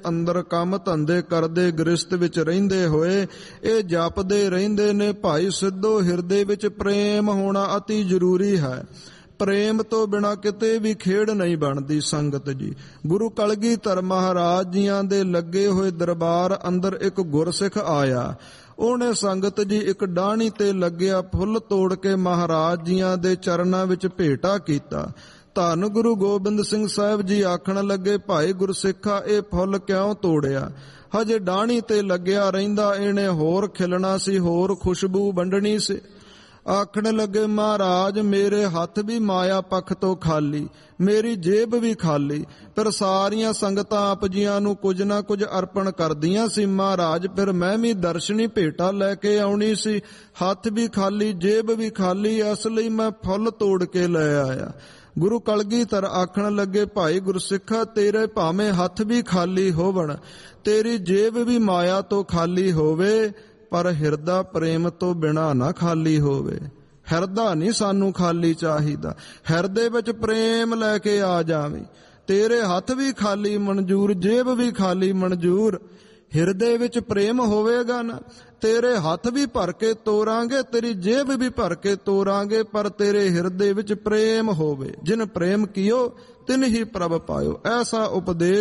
ਅੰਦਰ ਕੰਮ ਧੰਦੇ ਕਰਦੇ ਗ੍ਰਸਤ ਵਿੱਚ ਰਹਿੰਦੇ ਹੋਏ ਇਹ ਜਪਦੇ ਰਹਿੰਦੇ ਨੇ। ਭਾਈ ਸਿੱਧੋ, ਹਿਰਦੇ ਵਿੱਚ ਪ੍ਰੇਮ ਹੋਣਾ ਅਤੀ ਜ਼ਰੂਰੀ ਹੈ। ਪ੍ਰੇਮ ਤੋਂ ਬਿਨਾਂ ਕਿਤੇ ਵੀ ਖੇਡ ਨਹੀਂ ਬਣਦੀ। ਸੰਗਤ ਜੀ, ਗੁਰੂ ਕਲਗੀਧਰ ਮਹਾਰਾਜ ਜੀਆਂ ਦੇ ਲੱਗੇ ਹੋਏ ਦਰਬਾਰ ਅੰਦਰ ਇੱਕ ਗੁਰਸਿੱਖ ਆਇਆ। ਉਹਨੇ ਸੰਗਤ ਜੀ ਇੱਕ ਡਾਹਣੀ ਤੇ ਲੱਗਿਆ ਫੁੱਲ ਤੋੜ ਕੇ ਮਹਾਰਾਜ ਜੀਆਂ ਦੇ ਚਰਨਾਂ ਵਿੱਚ ਭੇਟਾ ਕੀਤਾ। ਧੰਨ ਗੁਰੂ ਗੋਬਿੰਦ ਸਿੰਘ ਸਾਹਿਬ ਜੀ ਆਖਣ ਲੱਗੇ, ਭਾਈ ਗੁਰਸਿੱਖਾ, ਇਹ ਫੁੱਲ ਕਿਉਂ ਤੋੜਿਆ? ਹਜੇ ਡਾਹਣੀ ਤੇ ਲੱਗਿਆ ਰਹਿੰਦਾ, ਇਹਨੇ ਹੋਰ ਖਿਲਣਾ ਸੀ, ਹੋਰ ਖੁਸ਼ਬੂ ਵੰਡਣੀ ਸੀ। ਆਖਣ ਲੱਗੇ, ਮਹਾਰਾਜ ਮੇਰੇ ਹੱਥ ਵੀ ਮਾਇਆ ਪੱਖ ਤੋਂ ਖਾਲੀ, ਮੇਰੀ ਜੇਬ ਵੀ ਖਾਲੀ। ਫਿਰ ਸਾਰੀਆਂ ਸੰਗਤਾਂ ਆਪ ਜੀਆਂ ਨੂੰ ਕੁਝ ਨਾ ਕੁਝ ਅਰਪਣ ਕਰਦੀਆਂ ਸੀ। ਮਹਾਰਾਜ ਫਿਰ ਮੈਂ ਵੀ ਦਰਸ਼ਨੀ ਭੇਟਾ ਲੈ ਕੇ ਆਉਣੀ ਸੀ, ਹੱਥ ਵੀ ਖਾਲੀ ਜੇਬ ਵੀ ਖਾਲੀ, ਇਸ ਲਈ ਮੈਂ ਫੁੱਲ ਤੋੜ ਕੇ ਲੈ ਆਇਆ। ਗੁਰੂ ਕਲਗੀਧਰ ਆਖਣ ਲੱਗੇ, ਭਾਈ ਗੁਰਸਿੱਖਾ, ਤੇਰੇ ਭਾਵੇਂ ਹੱਥ ਵੀ ਖਾਲੀ ਹੋਵਣ, ਤੇਰੀ ਜੇਬ ਵੀ ਮਾਇਆ ਤੋਂ ਖਾਲੀ ਹੋਵੇ, ਪਰ ਹਿਰਦਾ ਪ੍ਰੇਮ ਤੋਂ ਬਿਨਾਂ ਨਾ ਖਾਲੀ ਹੋਵੇ। ਹਿਰਦਾ ਨਹੀਂ ਸਾਨੂੰ ਖਾਲੀ ਚਾਹੀਦਾ, ਹਿਰਦੇ ਵਿੱਚ ਪ੍ਰੇਮ ਲੈ ਕੇ ਆ ਜਾਵੇਂ। ਤੇਰੇ ਹੱਥ ਵੀ ਖਾਲੀ ਮਨਜ਼ੂਰ, ਜੇਬ ਵੀ ਖਾਲੀ ਮਨਜ਼ੂਰ, ਹਿਰਦੇ ਵਿੱਚ ਪ੍ਰੇਮ ਹੋਵੇਗਾ ਨਾ, ਤੇਰੇ ਹੱਥ ਵੀ ਭਰ ਕੇ ਤੋਰਾਂਗੇ, ਤੇਰੀ ਜੇਬ ਵੀ ਭਰ ਕੇ ਤੋਰਾਂਗੇ, ਪਰ ਤੇਰੇ ਹਿਰਦੇ ਵਿੱਚ ਪ੍ਰੇਮ ਹੋਵੇ। ਜਿਨ ਪ੍ਰੇਮ ਕੀਓ ਤਿਨ ਹੀ ਪ੍ਰਭ ਪਾਇਓ। ਐਸਾ ਉਪਦੇਸ਼